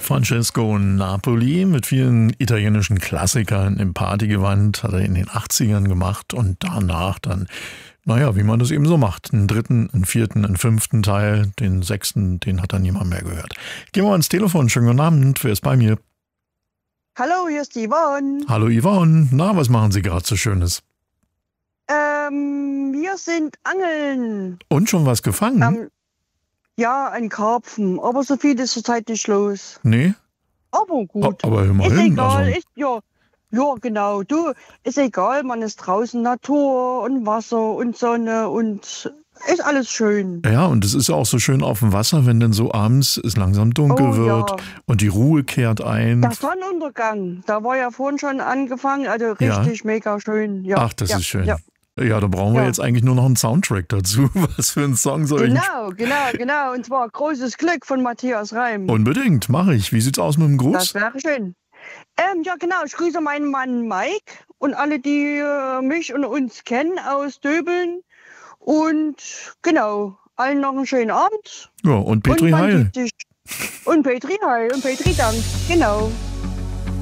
Francesco Napoli mit vielen italienischen Klassikern im Partygewand hat er in den 80ern gemacht und danach dann, naja, wie man das eben so macht, einen dritten, einen vierten, einen fünften Teil, den sechsten, den hat dann niemand mehr gehört. Gehen wir ans Telefon. Schönen guten Abend, wer ist bei mir? Hallo, hier ist die Yvonne. Hallo Yvonne, na, was machen Sie gerade so Schönes? Wir sind angeln. Und schon was gefangen? Ja, ein Karpfen, aber so viel ist zurzeit nicht los. Nee? Aber gut. Aber Ist immerhin. egal, Also, ja, genau. Du, ist egal, man ist draußen, Natur und Wasser und Sonne und ist alles schön. ja, und es ist ja auch so schön auf dem Wasser, wenn dann so abends es langsam dunkel wird Ja. und die Ruhe kehrt ein. Der Sonnenuntergang, da war ja vorhin schon angefangen, also richtig mega schön. Ja. Ach, das ist schön. Ja. Ja, da brauchen wir Ja. jetzt eigentlich nur noch einen Soundtrack dazu. Was für ein Song soll ich? Genau. Und zwar großes Glück von Matthias Reim. Unbedingt, mache ich. Wie sieht's aus mit dem Gruß? Das wäre schön. Ja, genau. Ich grüße meinen Mann Mike und alle, die mich und uns kennen aus Döbeln. Und genau, allen noch einen schönen Abend. Ja, und Petri und man Heil. sieht sich. Und Petri Heil und Petri Dank. Genau.